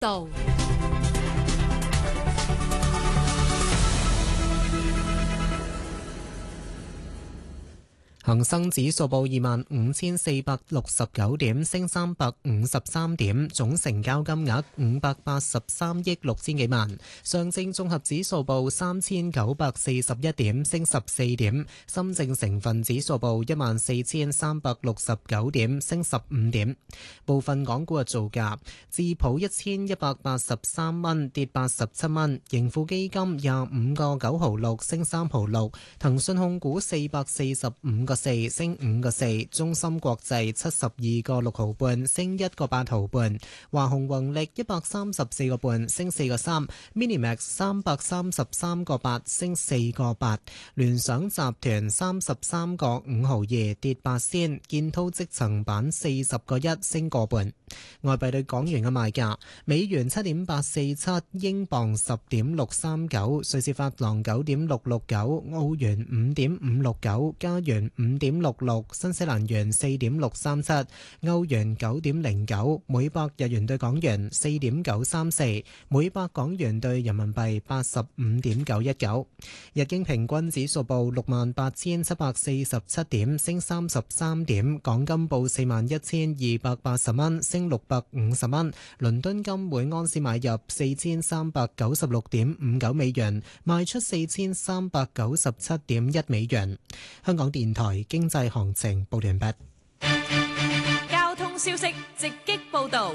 道。 恒生指數報25,469點，升353點，總成交金額583億6千幾萬。上證綜合指數報3,941點，升14點。深證成分指數報14,369點，升15點。部分港股嘅造價：智普1183蚊，跌87蚊；盈富基金25個9毫6，升3毫6；騰訊控股445個4，升5個4；中芯國際72個6毫半，升1個8毫半；華虹宏力134個半，升4個3； Minimax 333個8，升4個8；聯想集團33個5毫2，跌8仙；建滔積層板40個1，升個半。外幣對港元嘅賣價：美元7.847，英鎊10.639，瑞士法郎9.669，澳元5.569，加元5.66，新西蘭元4.637，歐元9.09，每百日元對港元4.934，每百港元對人民幣85.919。日經平均指數報68,747點，升33點。港金報41,280蚊，升650蚊。倫敦金每安士買入4396.59美元，賣出4397.1美元。香港電台經濟行情報完畢。 交通消息直擊報道。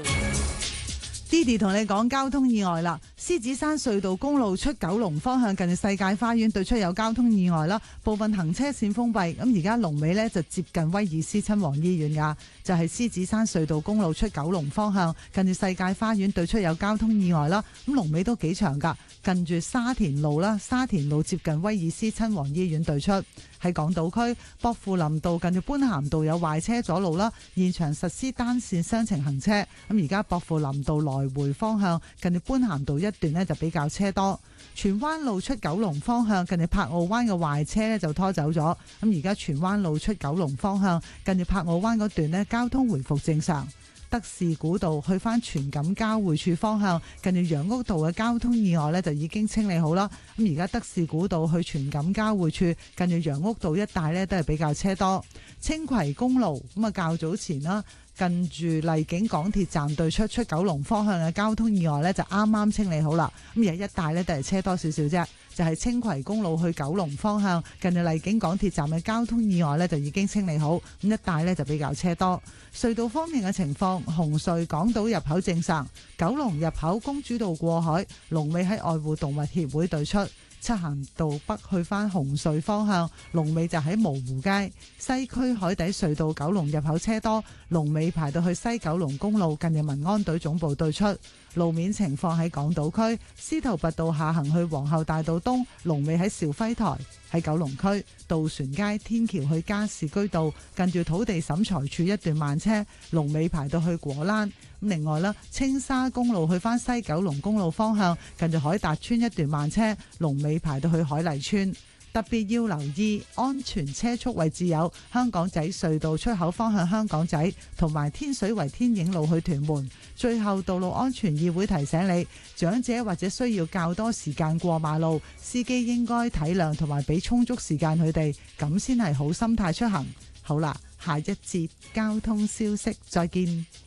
Didi 同你講交通意外啦，獅子山隧道公路出九龍方向近世界花園對出有交通意外啦，部分行車線封閉。咁而家龍尾呢就接近威爾斯親王醫院噶，就係獅子山隧道公路出九龍方向近住世界花園對出有交通意外啦。咁龍尾都幾長噶，近住沙田路啦，沙田路接近威爾斯親王醫院對出。喺港島區薄扶林道近住般咸道有壞車阻路啦，現場實施單線雙程行車。咁而家薄扶林道來回方向近住般咸道一段呢就比較車多。荃灣路出九龍方向近住柏傲灣嘅壞車呢就拖走咗。咁而家荃灣路出九龍方向近住柏傲灣嗰段呢交通回復正常。德士古道去返荃錦交匯處方向近住楊屋道嘅交通意外呢就已經清理好啦。咁而家德士古道去荃錦交匯處近住楊屋道一帶呢都係比較車多。青葵公路咁啊較早前啦，近住荔景港鐵站對出九龍方向嘅交通意外呢就啱啱清理好啦。咁而家一帶呢都係車多少少啫，就係青葵公路去九龍方向近住荔景港鐵站嘅交通意外呢就已經清理好，咁一帶呢就比較車多。隧道方面嘅情況，紅隧港島入口正常，九龍入口公主道過海，龍尾喺愛護動物協會對出。漆咸道北去返紅隧方向，龍尾就喺蕪湖街。西區海底隧道九龍入口車多，龍尾排到去西九龍公路近住民安隊總部對出。路面情況喺港島區，司徒拔道下行去皇后大道東，龍尾喺兆輝台。喺九龍區渡船街天橋去加士居道近住土地審裁處一段慢車，龍尾排到去果欄。另外啦，青沙公路去返西九龍公路方向近住海達村一段慢車，龍尾排到去海麗村。特別要留意安全車速位置有香港仔隧道出口方向香港仔，同埋天水圍天影路去屯門。最後，道路安全議會提醒你，長者或者需要較多時間過馬路，司機應該體諒同埋俾充足時間佢哋，咁先係好心態出行。好啦，下一節交通消息再見。